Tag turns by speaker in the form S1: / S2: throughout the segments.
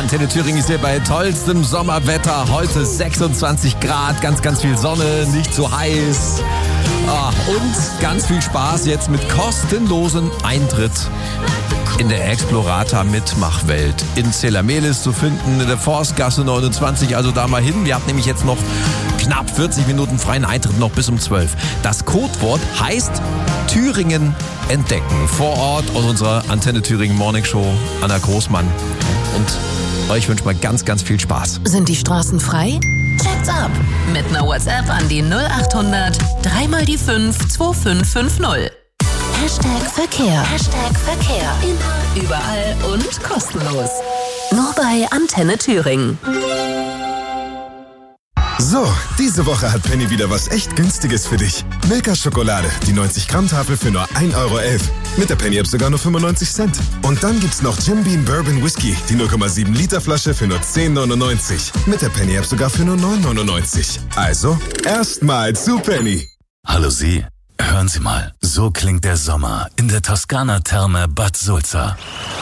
S1: Antenne Thüringen ist hier bei tollstem Sommerwetter. Heute 26 Grad, ganz, ganz viel Sonne, nicht so heiß. Und ganz viel Spaß jetzt mit kostenlosem Eintritt in der Explorata Mitmachwelt in Zellamelis zu finden, in der Forstgasse 29. Also da mal hin. Wir haben nämlich jetzt noch knapp 40 Minuten freien Eintritt, noch bis um 12. Das Codewort heißt Thüringen entdecken. Vor Ort aus unserer Antenne Thüringen Morning Show Anna Großmann. Und euch wünsche mal ganz, ganz viel Spaß.
S2: Sind die Straßen frei? Check's ab. Mit einer WhatsApp an die 0800 3 mal die 5 2550. Verkehr. Verkehr. Immer, überall und kostenlos. Nur bei Antenne Thüringen.
S3: So, diese Woche hat Penny wieder was echt Günstiges für dich. Milka Schokolade, die 90-Gramm-Tafel für nur 1,11 €. Mit der Penny-App sogar nur 95 Cent. Und dann gibt's noch Jim Beam Bourbon Whisky, die 0,7 Liter Flasche für nur 10,99. Mit der Penny-App sogar für nur 9,99. Also, erstmal zu Penny.
S4: Hallo Sie, hören Sie mal. So klingt der Sommer in der Toskana-Therme Bad Sulza.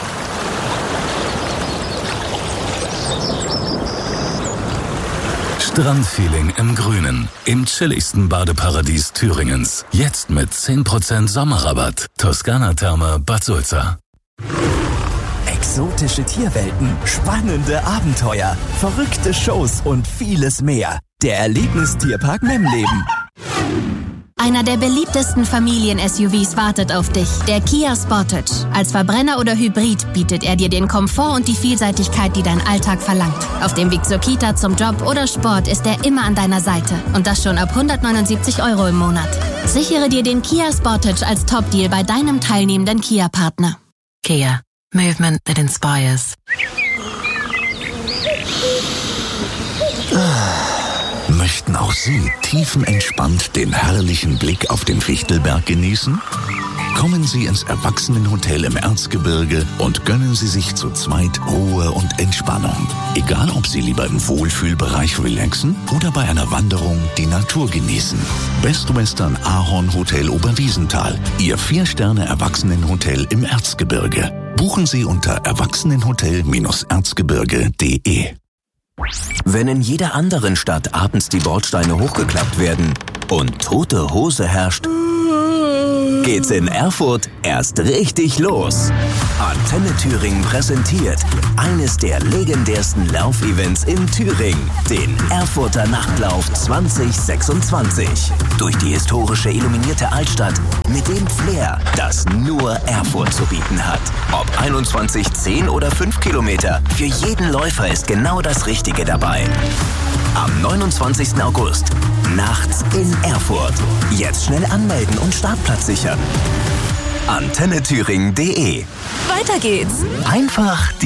S4: Strandfeeling im Grünen, im chilligsten Badeparadies Thüringens. Jetzt mit 10% Sommerrabatt. Toskana-Therme Bad Sulza.
S5: Exotische Tierwelten, spannende Abenteuer, verrückte Shows und vieles mehr. Der Erlebnistierpark Memleben.
S6: Einer der beliebtesten Familien-SUVs wartet auf dich, der Kia Sportage. Als Verbrenner oder Hybrid bietet er dir den Komfort und die Vielseitigkeit, die dein Alltag verlangt. Auf dem Weg zur Kita, zum Job oder Sport ist er immer an deiner Seite. Und das schon ab 179 € im Monat. Sichere dir den Kia Sportage als Top-Deal bei deinem teilnehmenden Kia-Partner.
S2: Kia. Movement that inspires.
S4: Möchten auch Sie tiefenentspannt den herrlichen Blick auf den Fichtelberg genießen? Kommen Sie ins Erwachsenenhotel im Erzgebirge und gönnen Sie sich zu zweit Ruhe und Entspannung. Egal, ob Sie lieber im Wohlfühlbereich relaxen oder bei einer Wanderung die Natur genießen. Best Western Ahorn Hotel Oberwiesenthal, Ihr 4-Sterne-Erwachsenenhotel im Erzgebirge. Buchen Sie unter erwachsenenhotel-erzgebirge.de.
S5: Wenn in jeder anderen Stadt abends die Bordsteine hochgeklappt werden und tote Hose herrscht, geht's in Erfurt erst richtig los. Antenne Thüringen präsentiert eines der legendärsten Laufevents in Thüringen, den Erfurter Nachtlauf 2026. Durch die historische illuminierte Altstadt mit dem Flair, das nur Erfurt zu bieten hat. Ob 21, 10 oder 5 Kilometer, für jeden Läufer ist genau das Richtige dabei. Am 29. August, nachts in Erfurt. Jetzt schnell anmelden und Startplatz sichern. AntenneThüringen.de.
S2: Weiter geht's.
S5: Einfach die